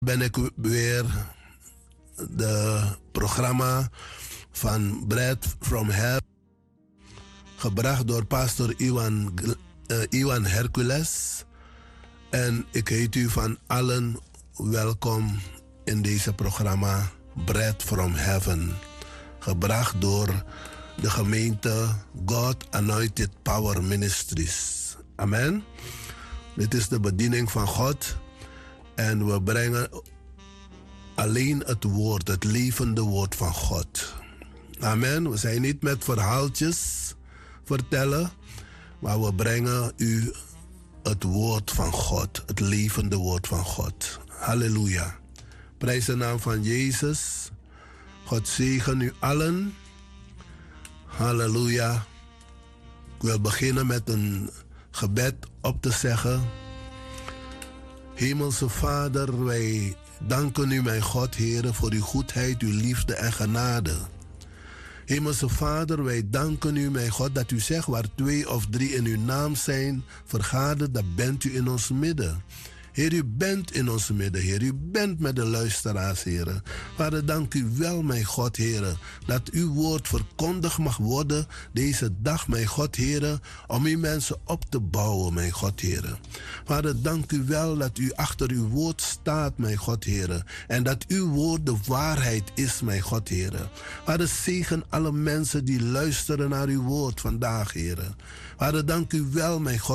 Ben ik weer de programma van Bread from Heaven, gebracht door pastor Iwan Hercules. En ik heet u van allen welkom in deze programma Bread from Heaven, gebracht door de gemeente God Anointed Power Ministries. Amen. Dit is de bediening van God en we brengen alleen het woord, het levende woord van God. Amen. We zijn niet met verhaaltjes vertellen, maar we brengen u het woord van God, het levende woord van God. Halleluja. Prijs de naam van Jezus. God zegen u allen. Halleluja. Ik wil beginnen met een gebed op te zeggen. Hemelse Vader, wij danken u, mijn God, Heere, voor uw goedheid, uw liefde en genade. Hemelse Vader, wij danken u, mijn God, dat u zegt waar 2 of 3 in uw naam zijn vergaderd, dan bent u in ons midden. Heer, u bent in ons midden, Heer. U bent met de luisteraars, Heer. Vader, dank u wel, mijn God, Heer, dat uw woord verkondigd mag worden deze dag, mijn God, Heer, om uw mensen op te bouwen, mijn God, Heer. Vader, dank u wel dat u achter uw woord staat, mijn God, Heer, en dat uw woord de waarheid is, mijn God, Heer. Vader, zegen alle mensen die luisteren naar uw woord vandaag, Heer. Vader, dank u wel, mijn God,